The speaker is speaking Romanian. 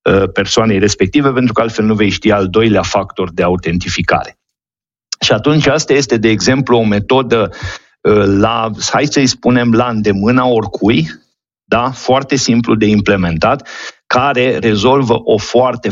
persoanei respective, pentru că altfel nu vei ști al doilea factor de autentificare. Și atunci asta este, de exemplu, o metodă hai să-i spunem, la îndemâna oricui, da? Foarte simplu de implementat, care rezolvă o foarte